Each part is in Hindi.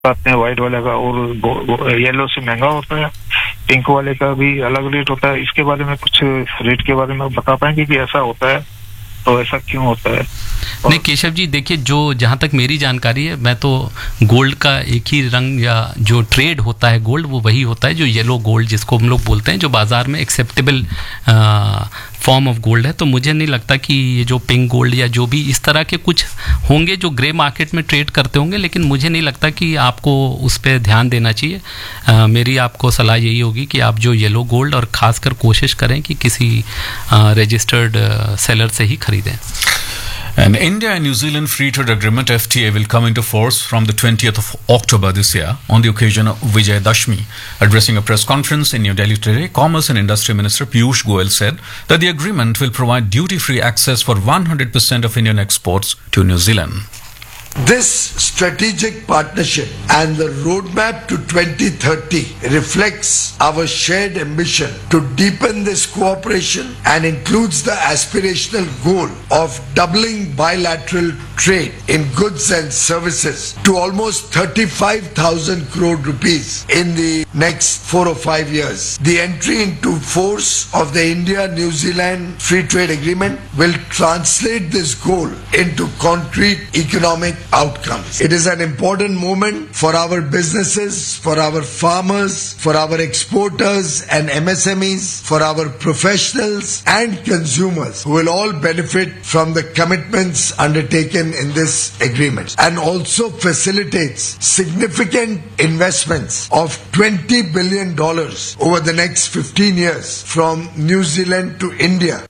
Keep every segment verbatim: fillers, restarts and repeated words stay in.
आते हैं व्हाइट वाले का, और येलो से महंगा होता है, पिंक वाले का भी अलग रेट होता है। इसके बारे में कुछ रेट के बारे में बता पाएंगे कि ऐसा होता है, तो ऐसा क्यों होता है? नहीं केशव जी, देखिए जो जहाँ तक मेरी जानकारी है, मैं तो गोल्ड का एक ही रंग या जो ट्रेड होता है गोल्ड, वो वही होता है जो येलो गोल्ड जिसको हम लोग बोलते हैं, जो बाजार में एक्सेप्टेबल फॉर्म ऑफ गोल्ड है। तो मुझे नहीं लगता कि ये जो पिंक गोल्ड या जो भी इस तरह के कुछ होंगे जो ग्रे मार्केट में ट्रेड करते होंगे, लेकिन मुझे नहीं लगता कि आपको उस पर ध्यान देना चाहिए। आ, मेरी आपको सलाह यही होगी कि आप जो येलो गोल्ड, और ख़ासकर कोशिश करें कि किसी रजिस्टर्ड सेलर से ही खरीदें। An India and New Zealand Free Trade Agreement F T A will come into force from the twentieth of October this year on the occasion of Vijay Dashmi. Addressing a press conference in New Delhi today, Commerce and Industry Minister Piyush Goyal said that the agreement will provide duty-free access for one hundred percent of Indian exports to New Zealand. This strategic partnership and the roadmap to twenty thirty reflects our shared ambition to deepen this cooperation and includes the aspirational goal of doubling bilateral trade in goods and services to almost thirty-five thousand crore rupees in the next four or five years. The entry into force of the India-New Zealand Free Trade Agreement will translate this goal into concrete economic outcomes. It is an important moment for our businesses, for our farmers, for our exporters and M S M Es, for our professionals and consumers who will all benefit from the commitments undertaken in this agreement, and also facilitates significant investments of twenty billion dollars over the next fifteen years from New Zealand to India.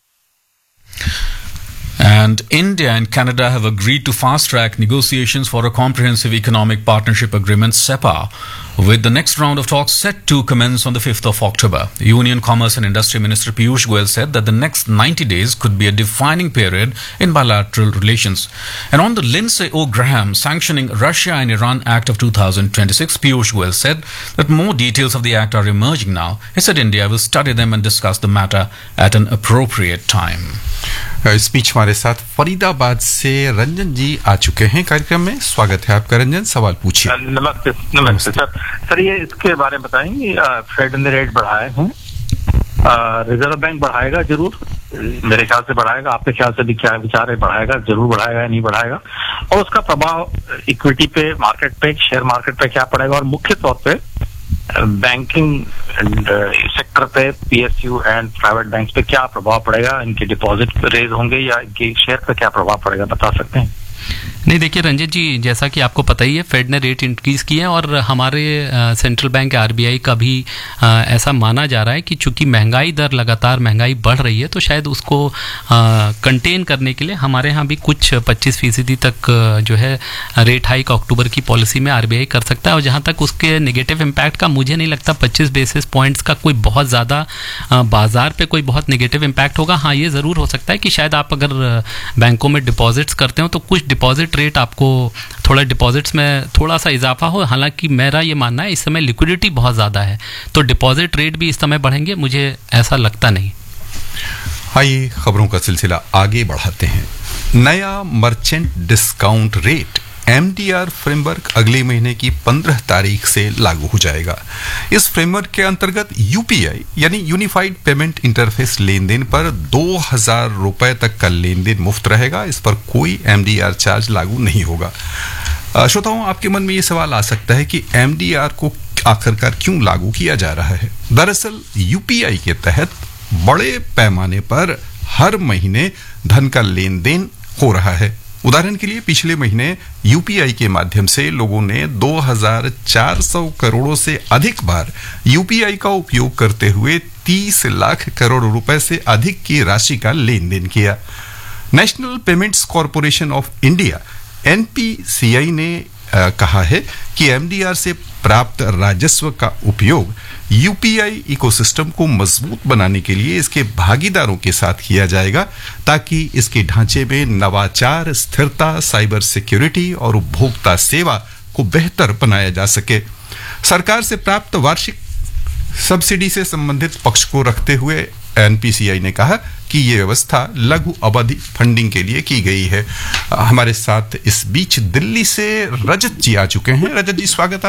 And India and Canada have agreed to fast-track negotiations for a comprehensive economic partnership agreement, C E P A, with the next round of talks set to commence on the fifth of October. Union Commerce and Industry Minister Piyush Goyal said that the next ninety days could be a defining period in bilateral relations. And on the Lindsey O. Graham sanctioning Russia and Iran Act of two thousand twenty-six, Piyush Goyal said that more details of the act are emerging now. He said India will study them and discuss the matter at an appropriate time. इस बीच हमारे साथ फरीदाबाद से रंजन जी आ चुके हैं कार्यक्रम में। स्वागत है आपका रंजन, सवाल पूछिए। नमस्ते नमस्ते सर। सर ये इसके बारे में बताएंगे, फेड ने रेट बढ़ाए हैं, रिजर्व बैंक बढ़ाएगा जरूर, मेरे ख्याल से बढ़ाएगा, आपके ख्याल से भी क्या विचार है, बढ़ाएगा जरूर बढ़ाएगा या नहीं बढ़ाएगा, और उसका प्रभाव इक्विटी पे, मार्केट पे, शेयर मार्केट पे क्या पड़ेगा, और मुख्य तौर पे बैंकिंग सेक्टर पे, पीएसयू एंड प्राइवेट बैंक्स पे क्या प्रभाव पड़ेगा, इनके डिपॉजिट रेज होंगे या इनके शेयर पे क्या प्रभाव पड़ेगा, बता सकते हैं? नहीं देखिए रंजित जी, जैसा कि आपको पता ही है, फेड ने रेट इंक्रीज़ किए हैं, और हमारे सेंट्रल बैंक आरबीआई का भी आ, ऐसा माना जा रहा है कि चूंकि महंगाई दर, लगातार महंगाई बढ़ रही है, तो शायद उसको कंटेन करने के लिए हमारे यहाँ भी कुछ पच्चीस फीसदी तक जो है रेट हाइक अक्टूबर की पॉलिसी में आरबीआई कर सकता है। और जहाँ तक उसके नेगेटिव इम्पैक्ट का, मुझे नहीं लगता पच्चीस बेसिस पॉइंट्स का कोई बहुत ज़्यादा बाजार पर कोई बहुत नेगेटिव इम्पैक्ट होगा। हाँ, ये ज़रूर हो सकता है कि शायद आप अगर बैंकों में डिपॉजिट्स करते हो तो कुछ डिपॉजिट रेट आपको थोड़ा डिपॉजिट्स में थोड़ा सा इजाफा हो। हालांकि मेरा ये मानना है इस समय लिक्विडिटी बहुत ज़्यादा है, तो डिपॉजिट रेट भी इस समय बढ़ेंगे, मुझे ऐसा लगता नहीं। आइए खबरों का सिलसिला आगे बढ़ाते हैं। नया merchant discount rate MDR framework अगले महीने की पंद्रह तारीख से लागू हो जाएगा। इस फ्रेमवर्क के अंतर्गत यूपीआई यानी यूनिफाइड पेमेंट इंटरफेस लेन देन पर दो हजार रुपए तक का लेन देन मुफ्त रहेगा। इस पर कोई एमडीआर चार्ज लागू नहीं होगा। श्रोताओं, आपके मन में ये सवाल आ सकता है कि एमडीआर को आखिरकार क्यों लागू किया जा रहा है। दरअसल यूपीआई के तहत बड़े पैमाने पर हर महीने धन का लेन देन हो रहा है। उदाहरण के लिए पिछले महीने यूपीआई के माध्यम से लोगों ने दो हजार चार सौ करोड़ों से अधिक बार यूपीआई का उपयोग करते हुए तीस लाख करोड़ रुपए से अधिक की राशि का लेन देन किया। National payments corporation of India NPCI ने आ, कहा है कि एमडीआर से प्राप्त राजस्व का उपयोग यूपीआई इकोसिस्टम को मजबूत बनाने के लिए इसके भागीदारों के साथ किया जाएगा, ताकि इसके ढांचे में नवाचार, स्थिरता, साइबर सिक्योरिटी और उपभोक्ता सेवा को बेहतर बनाया जा सके। सरकार से प्राप्त वार्षिक सब्सिडी से संबंधित पक्ष को रखते हुए एनपीसीआई ने कहा कि ये व्यवस्था लघु अवधि फंडिंग के लिए की गई है। हमारे साथ इस बीच दिल्ली से रजत जी आ चुके हैं। रजत जी, स्वागत है